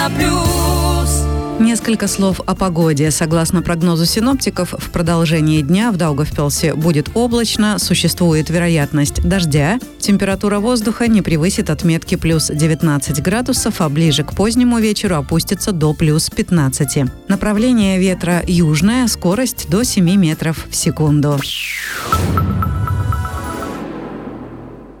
Несколько слов о погоде. Согласно прогнозу синоптиков, в продолжении дня в Даугавпилсе будет облачно, существует вероятность дождя. Температура воздуха не превысит отметки плюс 19 градусов, а ближе к позднему вечеру опустится до плюс 15. Направление ветра южное, скорость до 7 метров в секунду.